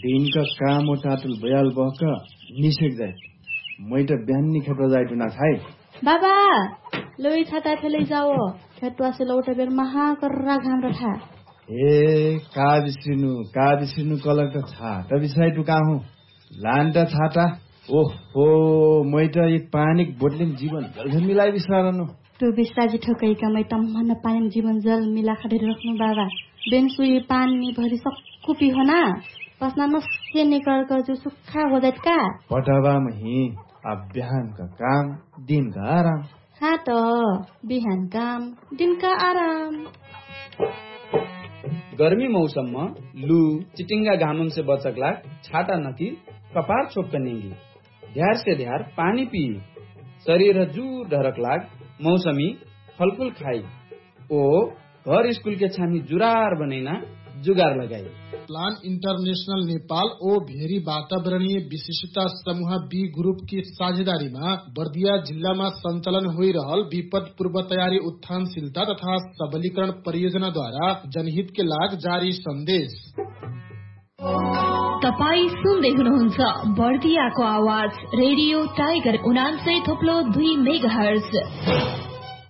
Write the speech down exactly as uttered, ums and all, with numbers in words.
दिनका काम टाटुल बयाल बहक निसेक जाए मैटा बिहान खेतवा जाए ना खाए बाबा लोई छाता फेलै जाओ खेतवा से लौटे बेर महा कर्रा घाम रखा ए का बिस्रिनु का बिस्रिनु कलर त छाता बिसाइ टुका हूँ लान्टा छाता ओहो मैटा ये पानी बोतले जीवन जल मिलाइ बिसारनु तो बिस्ताजी ठोकै का मै तम्मन पानी जीवन जल मिला खडेर राख्नु बाबा बेनसुई पानी भरि सक्कु पिहना पसना नसे निकल कर जो सुक्खा हो जात का पटावा मही अब बिहान का काम दिन का आराम हाँ तो बिहान काम दिन का आराम गर्मी मौसममा लू चिटिंगा घामन से बचकला छाता नकी कपार छोप नेंगी ध्यार से ध्यार पानी पी शरीर जूर ढरक लाग मौसमी फलफूल खाई ओ घर स्कूल के छामी जुरार बनैना जुगार लगाई प्लान इंटरनेशनल नेपाल ओ भेरी वातावरणीय विशिष्टता समूह बी ग्रुप की साझेदारीमा बर्दिया जिल्लामा सञ्चालन होइरहल विपद पूर्व तयारी उत्थानशीलता तथा सबलीकरण परियोजनाद्वारा जनहित के लाग जारी सन्देश। तपाई सुन्दै हुनुहुन्छ बर्दियाको आवाज रेडियो टाइगर उनान्सय थोप्लो दुई मेगाहर्ज।